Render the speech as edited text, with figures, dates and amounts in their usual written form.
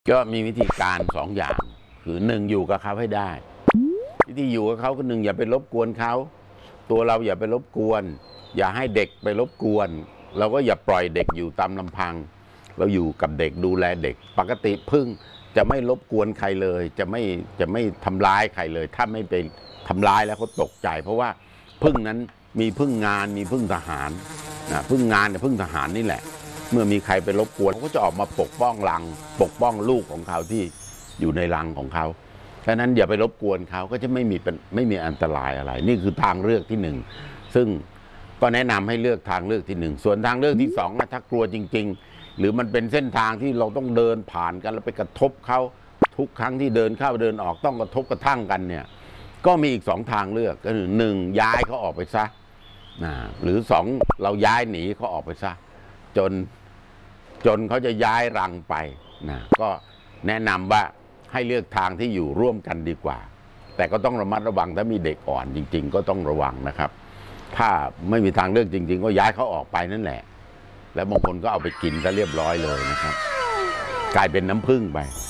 ก็มีวิธีการ2 อย่างคือ1อยู่กับเขาให้ได้วิธีอยู่กับเขาคือ1อย่าไปรบกวนเขาตัวเราอย่าไปรบกวนอย่าให้เด็กไปรบกวนเราก็อย่าปล่อยเด็กอยู่ตามลำพังเราอยู่กับเด็กดูแลเด็กปกติพึ่งจะไม่รบกวนใครเลยจะไม่ทำร้ายใครเลยถ้าไม่ไปทำร้ายแล้วเขาตกใจเพราะว่าพึ่งนั้นมีพึ่งงานมีพึ่งทหารนะพึ่งงานกับพึ่งทหารนี่แหละเมื่อมีใครไปรบกวนเขาก็จะออกมาปกป้องรังปกป้องลูกของเขาที่อยู่ในรังของเขาฉะนั้นอย่าไปรบกวนเขาก็จะไม่มีอันตรายอะไรนี่คือทางเลือกที่1ซึ่งก็แนะนำให้เลือกทางเลือกที่1ส่วนทางเลือกที่2นะถ้ากลัวจริงๆหรือมันเป็นเส้นทางที่เราต้องเดินผ่านกันแล้วไปกระทบเขาทุกครั้งที่เดินเข้าเดินออกต้องกระทบกระทั่งกันเนี่ยก็มีอีก2ทางเลือกก็คือ1ย้ายเขาออกไปซะหรือ2เราย้ายหนีเขาออกไปซะจนเขาจะย้ายรังไปก็แนะนำว่าให้เลือกทางที่อยู่ร่วมกันดีกว่าแต่ก็ต้องระมัดระวังถ้ามีเด็กอ่อนจริงๆก็ต้องระวังนะครับถ้าไม่มีทางเลือกจริงๆก็ย้ายเขาออกไปนั่นแหละแล้วบางคนก็เอาไปกินก็เรียบร้อยเลยนะครับกลายเป็นน้ำผึ้งไป